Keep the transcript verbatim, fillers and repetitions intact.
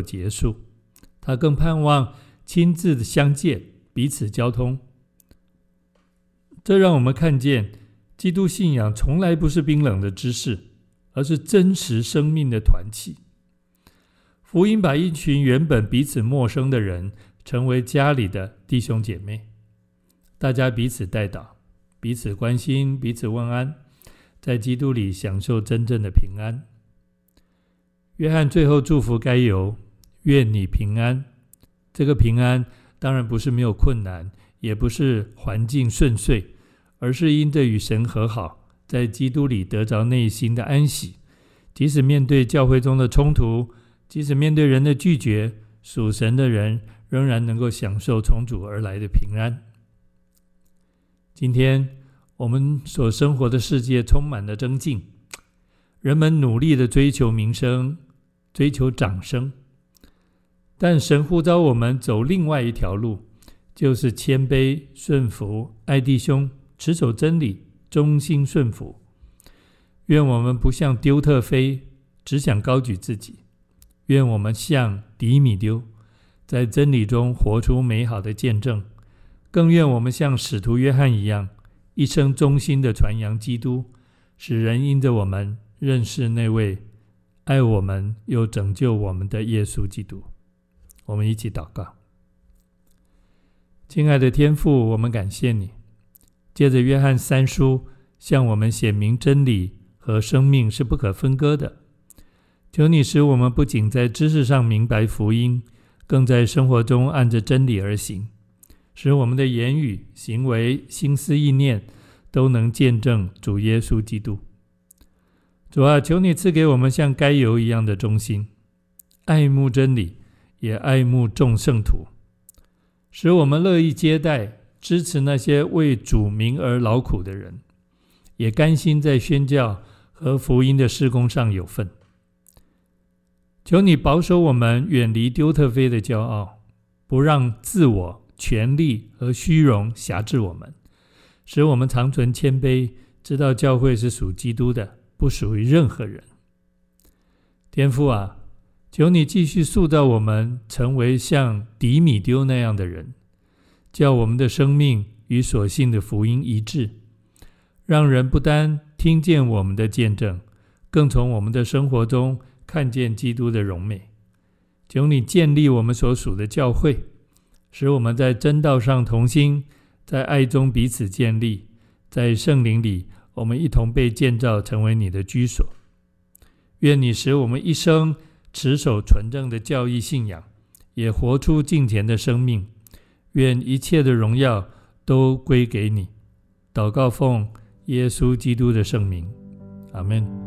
结束，他更盼望亲自的相见，彼此交通。这让我们看见基督信仰从来不是冰冷的知识，而是真实生命的团契。福音把一群原本彼此陌生的人成为家里的弟兄姐妹，大家彼此代祷，彼此关心，彼此问安，在基督里享受真正的平安。约翰最后祝福该犹，愿你平安。这个平安当然不是没有困难，也不是环境顺遂，而是因着与神和好，在基督里得着内心的安息。即使面对教会中的冲突，即使面对人的拒绝，属神的人仍然能够享受从主而来的平安。今天我们所生活的世界充满了争竞，人们努力的追求名声，追求掌声，但神呼召我们走另外一条路，就是谦卑、顺服、爱弟兄，持守真理，忠心顺服。愿我们不像丢特腓，只想高举自己；愿我们像底米丢，在真理中活出美好的见证；更愿我们像使徒约翰一样，一生忠心的传扬基督，使人因着我们认识那位爱我们又拯救我们的耶稣基督。我们一起祷告。亲爱的天父，我们感谢你，借着约翰三书向我们显明真理和生命是不可分割的。求你使我们不仅在知识上明白福音，更在生活中按着真理而行，使我们的言语、行为、心思意念都能见证主耶稣基督。主啊，求你赐给我们像该犹一样的忠心，爱慕真理，也爱慕众圣徒，使我们乐意接待、支持那些为主名而劳苦的人，也甘心在宣教和福音的事工上有份。求你保守我们远离丢特腓的骄傲，不让自我、权力和虚荣辖制我们，使我们常存谦卑，知道教会是属基督的，不属于任何人。天父啊，求你继续塑造我们成为像底米丢那样的人，叫我们的生命与所信的福音一致，让人不单听见我们的见证，更从我们的生活中看见基督的荣美。求你建立我们所属的教会，使我们在真道上同心，在爱中彼此建立，在圣灵里我们一同被建造成为你的居所。愿你使我们一生持守纯正的教义信仰，也活出敬虔的生命。愿一切的荣耀都归给你。祷告奉耶稣基督的圣名，阿们。